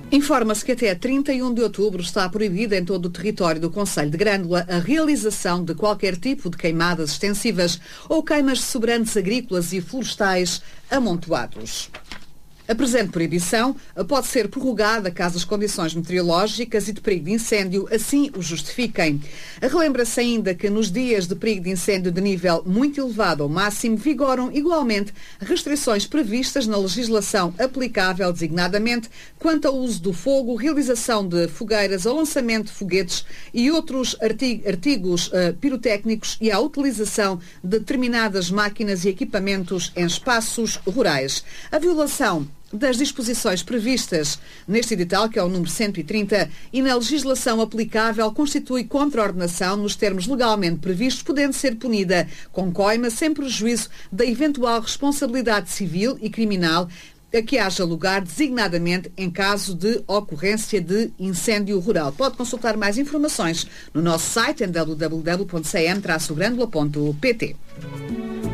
Informa-se que até 31 de outubro está proibida em todo o território do Concelho de Grândola a realização de qualquer tipo de queimadas extensivas ou queimas de sobrantes agrícolas e florestais amontoados. A presente proibição pode ser prorrogada caso as condições meteorológicas e de perigo de incêndio assim o justifiquem. Relembra-se ainda que nos dias de perigo de incêndio de nível muito elevado ou máximo vigoram igualmente restrições previstas na legislação aplicável designadamente quanto ao uso do fogo, realização de fogueiras ou lançamento de foguetes e outros artigos pirotécnicos e à utilização de determinadas máquinas e equipamentos em espaços rurais. A violação das disposições previstas neste edital, que é o número 130, e na legislação aplicável, constitui contraordenação nos termos legalmente previstos, podendo ser punida com coima sem prejuízo da eventual responsabilidade civil e criminal a que haja lugar designadamente em caso de ocorrência de incêndio rural. Pode consultar mais informações no nosso site em www.cm-grândola.pt.